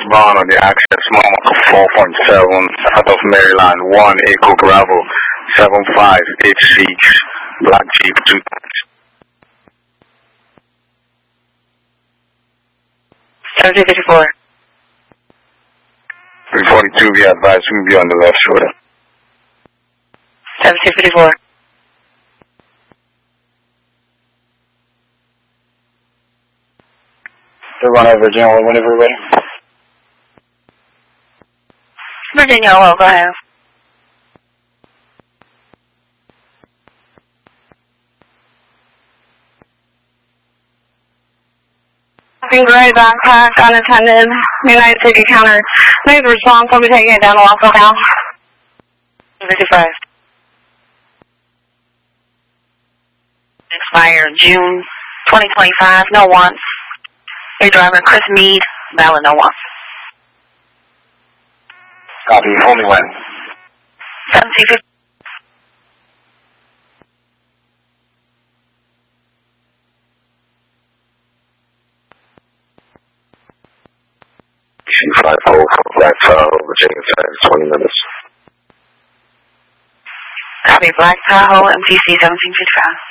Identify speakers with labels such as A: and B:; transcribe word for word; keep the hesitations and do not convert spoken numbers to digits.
A: Bond on the access mama four point seven out of Maryland, one Echo Bravo, seven five eight six, Black Jeep two.
B: seventy fifty-four.
A: three forty-two, be advised, we will be on the left shoulder.
B: seventy fifty-four.
C: The run over Virginia, whenever we're ready.
B: Virginia, well, go ahead. Gray backpack, unattended, United City Counter. Need the response, I'll be taking it down to Waffle House. fifty-five. Expired June twenty twenty-five, no wants. Your driver, Chris Mead, valid, no wants.
C: Copy, only when?
B: seventeen fifty.
A: C five oh for Black Tahoe, Virginia Tech, twenty minutes.
B: Copy, Black Tahoe, M T C seventeen fifty-five.